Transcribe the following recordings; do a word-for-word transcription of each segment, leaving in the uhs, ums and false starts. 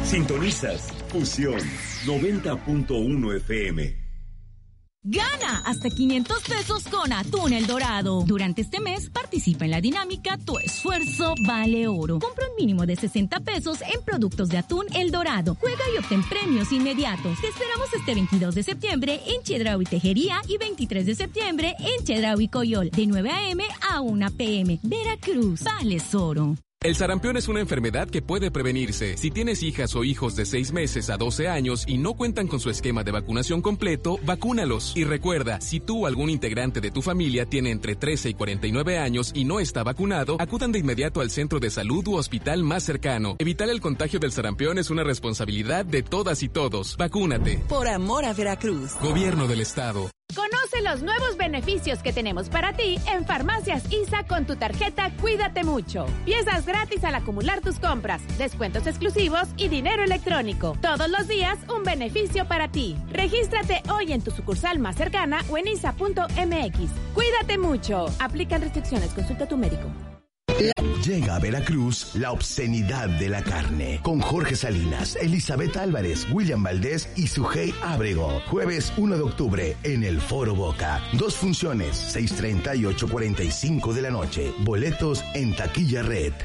Sintonizas Fusión noventa punto uno F M. Gana hasta quinientos pesos con Atún El Dorado. Durante este mes participa en la dinámica Tu Esfuerzo Vale Oro. Compra un mínimo de sesenta pesos en productos de Atún El Dorado. Juega y obtén premios inmediatos. Te esperamos este veintidós de septiembre en Chedraui Tejería y veintitrés de septiembre en Chedraui Coyol, de nueve a eme a una pe eme. Veracruz, vales oro. El sarampión es una enfermedad que puede prevenirse. Si tienes hijas o hijos de seis meses a doce años y no cuentan con su esquema de vacunación completo, vacúnalos. Y recuerda, si tú o algún integrante de tu familia tiene entre trece y cuarenta y nueve años y no está vacunado, acudan de inmediato al centro de salud u hospital más cercano. Evitar el contagio del sarampión es una responsabilidad de todas y todos. Vacúnate. Por amor a Veracruz. Gobierno del Estado. Conoce los nuevos beneficios que tenemos para ti en Farmacias I S A con tu tarjeta Cuídate Mucho. Piezas gratis al acumular tus compras, descuentos exclusivos y dinero electrónico. Todos los días un beneficio para ti. Regístrate hoy en tu sucursal más cercana o en isa punto eme equis. Cuídate mucho. Aplican restricciones. Consulta a tu médico. Llega a Veracruz la obscenidad de la carne con Jorge Salinas, Elizabeth Álvarez, William Valdés y Sujei Ábrego. Jueves uno de octubre en el Foro Boca. Dos funciones, seis treinta y ocho cuarenta y cinco de la noche. Boletos en Taquilla Red.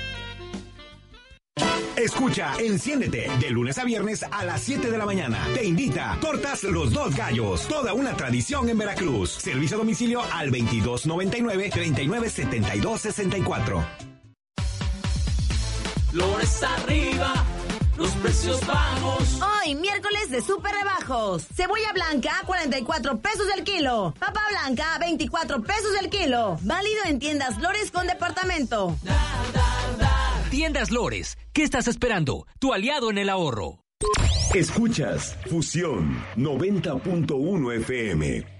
Escucha, enciéndete de lunes a viernes a las siete de la mañana. Te invita Tortas Los Dos Gallos, toda una tradición en Veracruz. Servicio a domicilio al veintidós noventa y nueve, treinta y nueve setenta y dos sesenta y cuatro. Flores arriba, los precios bajos. Hoy, miércoles de súper rebajos. Cebolla blanca, cuarenta y cuatro pesos el kilo. Papa blanca, veinticuatro pesos el kilo. Válido en tiendas Lores con departamento. Da, da, da. Tiendas Lores, ¿qué estás esperando? Tu aliado en el ahorro. Escuchas Fusión noventa punto uno F M.